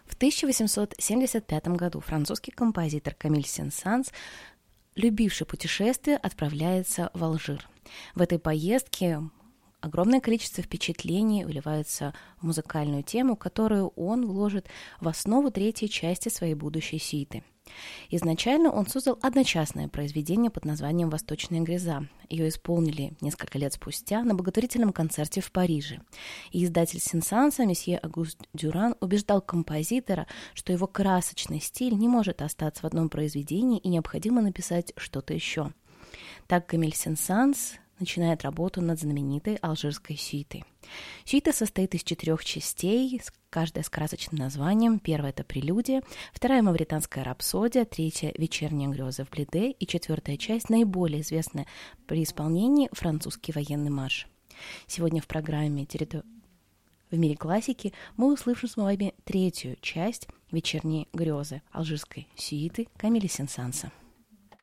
В 1875 году французский композитор Камиль Сен-Санс, любивший путешествия, отправляется в Алжир. В этой поездке огромное количество впечатлений вливается в музыкальную тему, которую он вложит в основу третьей части своей будущей сюиты. Изначально он создал одночасное произведение под названием «Восточная греза». Ее исполнили несколько лет спустя на благотворительном концерте в Париже. И издатель Сен-Санса, месье Агуст Дюран, убеждал композитора, что его красочный стиль не может остаться в одном произведении и необходимо написать что-то еще. Так Камиль Сен-Санс начинает работу над знаменитой алжирской сюитой. Сюита состоит из 4 частей, каждая с красочным названием. Первая — это прелюдия, вторая — мавританская рапсодия, третья — вечерняя греза в Блиде и четвертая часть, наиболее известная при исполнении, французский военный марш. Сегодня в программе «В мире классики» мы услышим с вами третью часть вечерней грезы алжирской сюиты Камиля Сен-Санса.